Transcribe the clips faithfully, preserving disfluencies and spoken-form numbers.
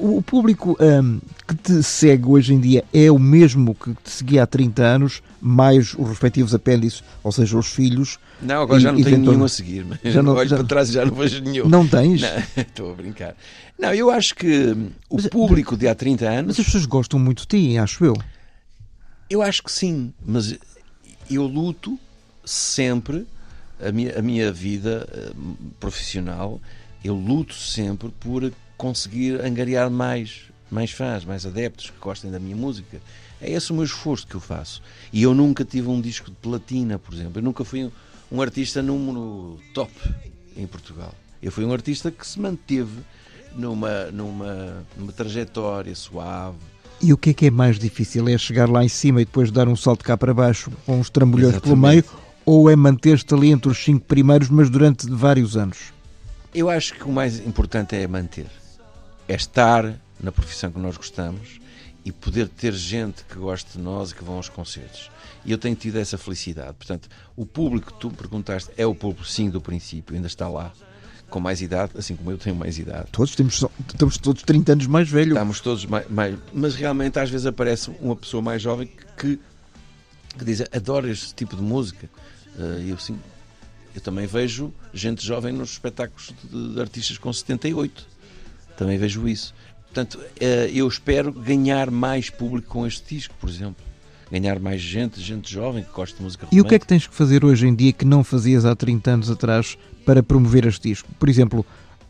o, o público um, que te segue hoje em dia é o mesmo que te seguia há trinta anos, mais os respectivos apêndices, ou seja, os filhos? Não, agora e, já não tenho eventualmente... nenhum a seguir. Mas já não, olho já... para trás e já não vejo nenhum. Não tens? Não, estou a brincar. Não, eu acho que o mas, público de há trinta anos... Mas as pessoas gostam muito de ti, acho eu. Eu acho que sim, mas eu luto sempre, a minha, a minha vida uh, profissional, eu luto sempre por conseguir angariar mais, mais fãs, mais adeptos que gostem da minha música. É esse o meu esforço que eu faço. E eu nunca tive um disco de platina, por exemplo. Eu nunca fui um, um artista número top em Portugal. Eu fui um artista que se manteve numa, numa, numa trajetória suave. E o que é que é mais difícil? É chegar lá em cima e depois dar um salto cá para baixo com uns trambolhões pelo meio, ou é manter-te ali entre os cinco primeiros, mas durante vários anos? Eu acho que o mais importante é manter. É estar na profissão que nós gostamos e poder ter gente que goste de nós e que vão aos concertos. E eu tenho tido essa felicidade. Portanto, o público que tu perguntaste é o público, sim, do princípio, ainda está lá, com mais idade, assim como eu tenho mais idade. Todos temos, estamos todos trinta anos mais velhos. Estamos todos mais, mais... Mas realmente às vezes aparece uma pessoa mais jovem que, que diz, adoro este tipo de música. E eu, sim, eu também vejo gente jovem nos espetáculos de, de artistas com setenta e oito. Também vejo isso. Portanto, eu espero ganhar mais público com este disco, por exemplo. Ganhar mais gente, gente jovem que gosta de música romântica. E o que é que tens que fazer hoje em dia que não fazias há trinta anos atrás para promover este disco? Por exemplo,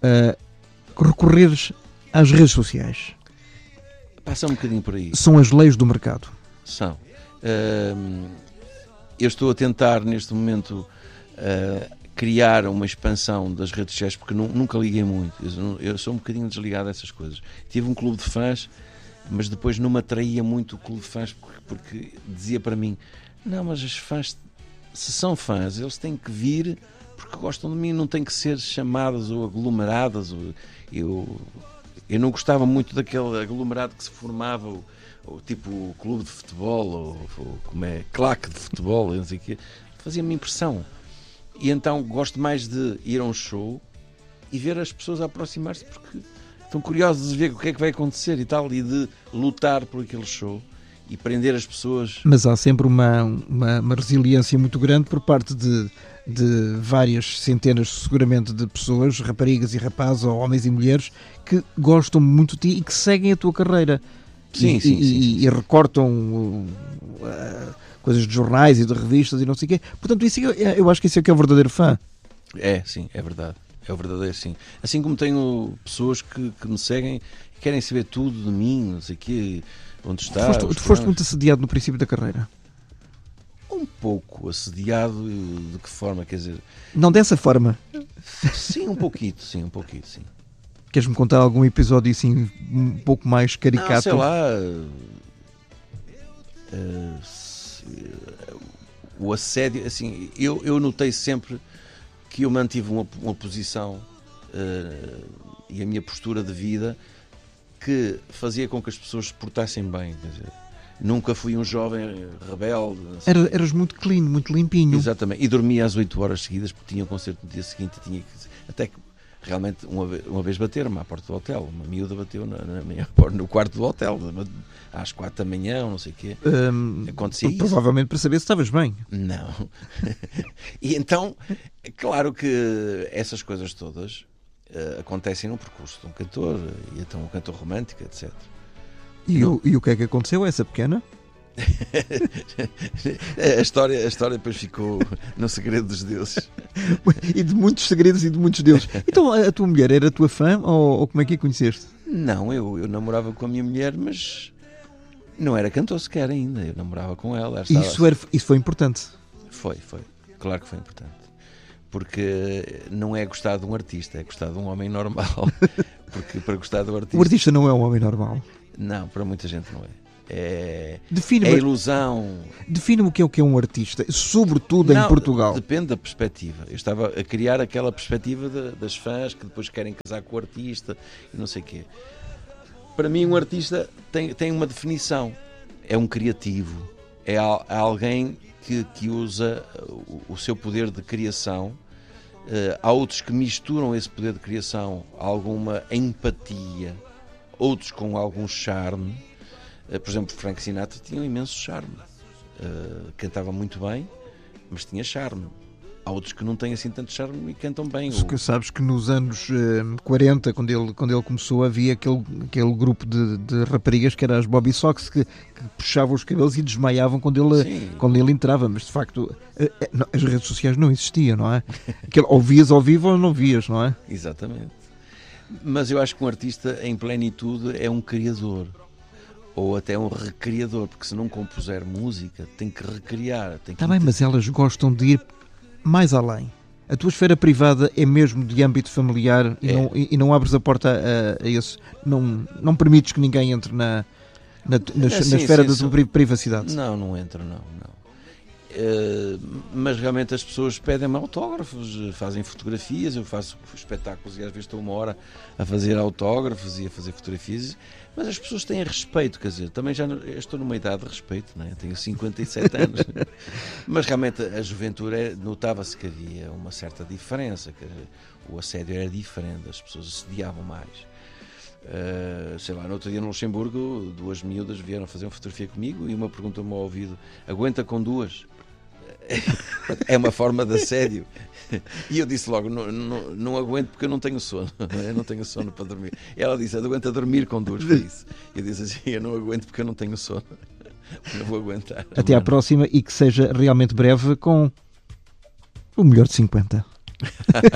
uh, recorreres às redes sociais. Passa um bocadinho por aí. São as leis do mercado. São. Uh, eu estou a tentar, neste momento, uh, criar uma expansão das redes sociais, porque nu- nunca liguei muito. Eu, eu sou um bocadinho desligado dessas coisas. Tive um clube de fãs, mas depois não me atraía muito o clube de fãs, porque, porque dizia para mim, não, mas os fãs, se são fãs, eles têm que vir porque gostam de mim, não têm que ser chamadas ou aglomeradas. Ou, eu, eu não gostava muito daquele aglomerado que se formava, ou, ou tipo o clube de futebol, ou, ou como é, claque de futebol, não sei o quê. Fazia-me impressão. E então gosto mais de ir a um show e ver as pessoas a aproximar-se, porque estão curiosos de ver o que é que vai acontecer e tal, e de lutar por aquele show e prender as pessoas. Mas há sempre uma, uma, uma resiliência muito grande por parte de, de várias centenas, seguramente, de pessoas, raparigas e rapazes, ou homens e mulheres, que gostam muito de ti e que seguem a tua carreira. Sim, e, sim, e, sim, sim, e, sim. e recortam uh, uh, coisas de jornais e de revistas e não sei o quê. Portanto, isso, eu, eu acho que isso é que é o verdadeiro fã. É, sim, é verdade. É o verdadeiro, sim. Assim como tenho pessoas que, que me seguem e querem saber tudo de mim, não sei o quê, onde está. Tu foste, tu foste muito assediado no princípio da carreira. Um pouco assediado, de que forma, quer dizer... Não dessa forma. Sim, um pouquinho, sim, um pouquinho, sim. Queres-me contar algum episódio assim um pouco mais caricato? Não, sei lá... Uh, se, uh, o assédio, assim, eu, eu notei sempre que eu mantive uma, uma posição uh, e a minha postura de vida que fazia com que as pessoas se portassem bem, quer dizer, nunca fui um jovem rebelde. Era, eras muito clean, muito limpinho. Exatamente, e dormia às oito horas seguidas porque tinha um concerto no dia seguinte, tinha que, até que realmente uma vez, uma vez bateram-me à porta do hotel, uma miúda bateu na, na minha, no quarto do hotel às quatro da manhã, não sei o quê. Hum, acontecia isso. Provavelmente para saber se estavas bem. Não. E então, claro que essas coisas todas uh, acontecem no percurso de um cantor, e então um cantor romântico, etcétera. E o, e o que é que aconteceu a essa pequena? a, história, a história depois ficou no segredo dos deuses. E de muitos segredos e de muitos deuses. Então a tua mulher era a tua fã ou, ou como é que a conheceste? Não, eu, eu namorava com a minha mulher, mas não era cantor sequer ainda. Eu namorava com ela. ela estava... isso, era, isso foi importante? Foi, foi. Claro que foi importante. Porque não é gostar de um artista, é gostar de um homem normal. Porque para gostar do artista... O artista não é um homem normal? Não, para muita gente não é. É, define-me, é ilusão. Define-me o que é o que é um artista, sobretudo não, em Portugal. Depende da perspectiva. Eu estava a criar aquela perspectiva de, das fãs que depois querem casar com o artista e não sei o quê. Para mim, um artista tem, tem uma definição. É um criativo. É, al, é alguém que, que usa o, o seu poder de criação. Uh, há outros que misturam esse poder de criação a alguma empatia outros com algum charme. Uh, por exemplo, Frank Sinatra tinha um imenso charme. Uh, cantava muito bem, mas tinha charme. Há outros que não têm assim tanto charme e cantam bem. Porque sabes que nos anos eh, quarenta, quando ele, quando ele começou, havia aquele, aquele grupo de, de raparigas que eram as Bobby Sox, que, que puxavam os cabelos e desmaiavam quando ele, quando ele entrava. Mas de facto, eh, eh, não, as redes sociais não existiam, não é? Aquele, ou vias ao vivo ou não vias, não é? Exatamente. Mas eu acho que um artista em plenitude é um criador. Ou até um recriador, porque se não compuser música, tem que recriar. Tem que Está bem, mas elas gostam de ir mais além. A tua esfera privada é mesmo de âmbito familiar e, é. não, e, e não abres a porta a, a isso. Não, não permites que ninguém entre na, na, na, é, na sim, esfera sim, da sim. tua privacidade. Não, não entro, não. não. Uh, mas realmente as pessoas pedem-me autógrafos, fazem fotografias, eu faço espetáculos e às vezes estou uma hora a fazer autógrafos e a fazer fotografias, mas as pessoas têm respeito, quer dizer, também já estou numa idade de respeito, não é? Tenho cinquenta e sete anos, mas realmente a juventude notava-se que havia uma certa diferença, que o assédio era diferente, as pessoas assediavam mais. Uh, sei lá, no outro dia no Luxemburgo, duas miúdas vieram fazer uma fotografia comigo e uma perguntou-me ao ouvido: aguenta com duas? É uma forma de assédio. E eu disse logo: não, não, não aguento porque eu não tenho sono. Eu não tenho sono para dormir. Ela disse: aguenta dormir com duas, foi isso. Eu disse assim: eu não aguento porque eu não tenho sono. Não vou aguentar. Até à próxima e que seja realmente breve com o melhor de cinquenta.